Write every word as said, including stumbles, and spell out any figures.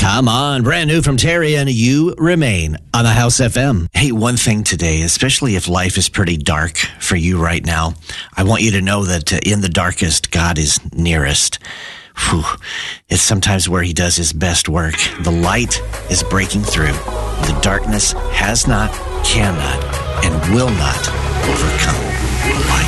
Come on, brand new from Terry and You Remain on the House F M. Hey, one thing today, especially if life is pretty dark for you right now, I want you to know that uh, in the darkest, God is nearest. Whew. It's sometimes where he does his best work. The light is breaking through. The darkness has not, cannot, and will not overcome light.